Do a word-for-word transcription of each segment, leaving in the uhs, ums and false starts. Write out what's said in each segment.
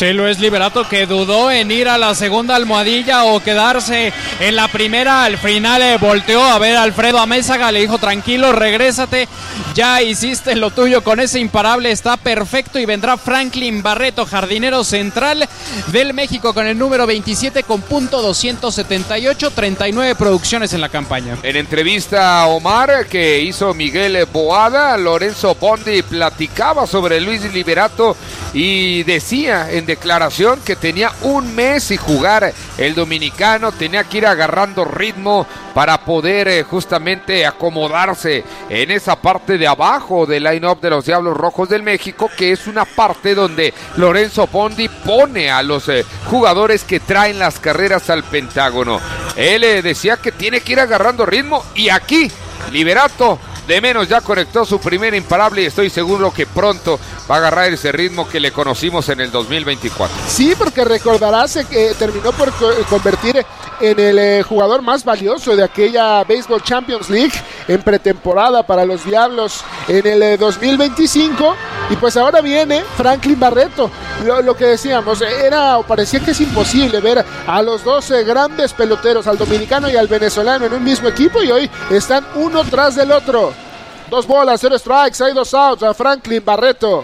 Sí, Luis Liberato, que dudó en ir a la segunda almohadilla o quedarse en la primera. Al final eh, volteó a ver a Alfredo Amézaga, le dijo: tranquilo, regrésate, ya hiciste lo tuyo con ese imparable, está perfecto. Y vendrá Franklin Barreto, jardinero central del México, con el número veintisiete, con punto doscientos setenta y ocho, treinta y nueve producciones en la campaña. En entrevista a Omar que hizo Miguel Boada, Lorenzo Bondi platicaba sobre Luis Liberato y decía en declaración que tenía un mes sin jugar el dominicano, tenía que ir agarrando ritmo para poder eh, justamente acomodarse en esa parte de abajo del line-up de los Diablos Rojos del México, que es una parte donde Lorenzo Bondi pone a los eh, jugadores que traen las carreras al Pentágono. Él eh, decía que tiene que ir agarrando ritmo, y aquí Liberato de menos ya conectó su primer imparable, y estoy seguro que pronto va a agarrar ese ritmo que le conocimos en el dos mil veinticuatro. Sí, porque recordarás que terminó por convertir en el eh, jugador más valioso de aquella Baseball Champions League en pretemporada para los Diablos en el eh, dos mil veinticinco, y pues ahora viene Franklin Barreto. Lo, lo que decíamos, era o parecía que es imposible ver a los dos eh, grandes peloteros, al dominicano y al venezolano, en un mismo equipo, y hoy están uno tras del otro. Dos bolas, cero strikes, hay dos outs a Franklin Barreto.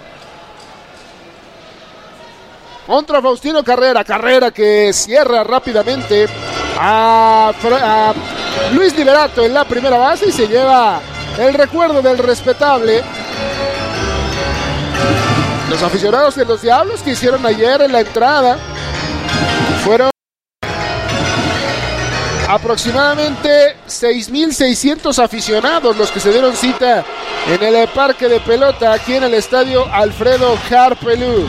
Contra Faustino Carrera, Carrera que cierra rápidamente a, a Luis Liberato en la primera base y se lleva el recuerdo del respetable. Los aficionados de los Diablos que hicieron ayer en la entrada fueron aproximadamente seis mil seiscientos aficionados los que se dieron cita en el parque de pelota aquí en el estadio Alfredo Harpelú.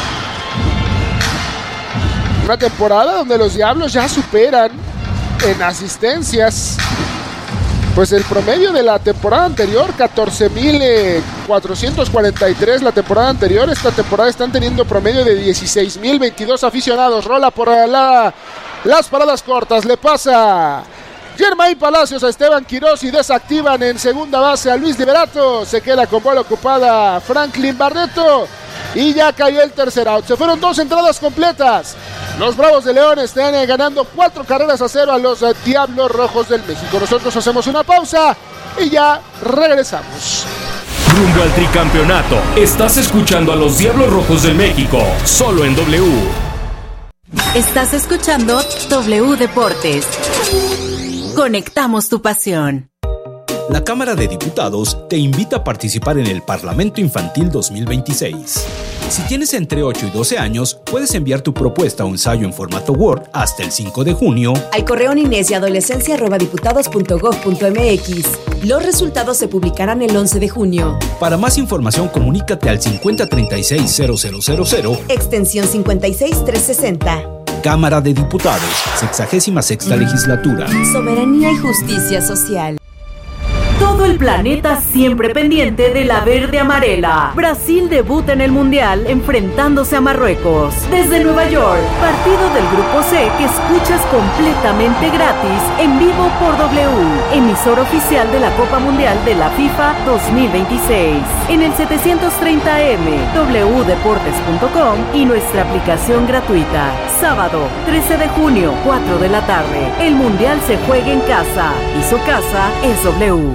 Una temporada donde los Diablos ya superan en asistencias pues el promedio de la temporada anterior, catorce mil cuatrocientos cuarenta y tres la temporada anterior. Esta temporada están teniendo promedio de dieciséis mil veintidós aficionados. Rola por la, las paradas cortas, le pasa Germain Palacios a Esteban Quiroz y desactivan en segunda base a Luis Liberato. Se queda con bola ocupada Franklin Barreto y ya cayó el tercer out. Se fueron dos entradas completas. Los Bravos de León están eh, ganando cuatro carreras a cero a los eh, Diablos Rojos del México. Nosotros hacemos una pausa y ya regresamos. Rumbo al tricampeonato. Estás escuchando a los Diablos Rojos del México, solo en W. Estás escuchando W Deportes. Conectamos tu pasión. La Cámara de Diputados te invita a participar en el Parlamento Infantil dos mil veintiséis. Si tienes entre ocho y doce años, puedes enviar tu propuesta o ensayo en formato Word hasta el cinco de junio al correo niñez y adolescencia arroba diputados punto gov punto mx. Los resultados se publicarán el once de junio. Para más información, comunícate al cincuenta treinta y seis cero cero cero cero, extensión cincuenta y seis trescientos sesenta. Cámara de Diputados, sexagésima sexta legislatura. Soberanía y justicia social. Todo el planeta siempre pendiente de la verde amarela. Brasil debuta en el Mundial enfrentándose a Marruecos. Desde Nueva York, partido del Grupo C que escuchas completamente gratis en vivo por W, emisor oficial de la Copa Mundial de la FIFA dos mil veintiséis. En el setecientos treinta A M, w deportes punto com y nuestra aplicación gratuita. Sábado, trece de junio, cuatro de la tarde. El Mundial se juega en casa y su casa es W.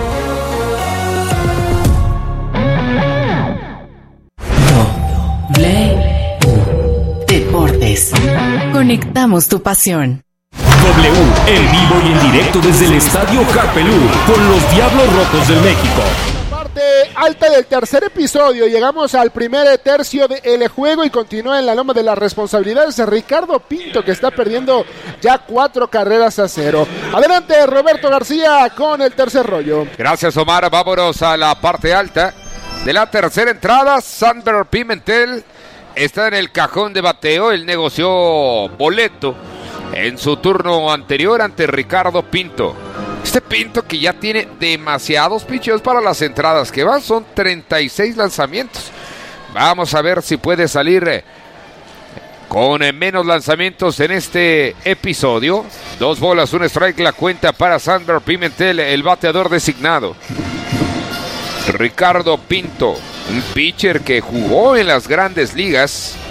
W Deportes. Conectamos tu pasión. W, en vivo y en directo desde el Estadio Harpelú, con los Diablos Rojos del México. Parte alta del tercer episodio, llegamos al primer tercio del juego y continúa en la loma de las responsabilidades de Ricardo Pinto, que está perdiendo ya cuatro carreras a cero. Adelante, Roberto García, con el tercer rollo. Gracias, Omar. Vámonos a la parte alta de la tercera entrada. Sander Pimentel está en el cajón de bateo. Él negoció boleto en su turno anterior ante Ricardo Pinto. Este Pinto que ya tiene demasiados picheos para las entradas que van, son treinta y seis lanzamientos. Vamos a ver si puede salir con menos lanzamientos en este episodio. Dos bolas, un strike, la cuenta para Sander Pimentel, el bateador designado. Ricardo Pinto, un pitcher que jugó en las grandes ligas,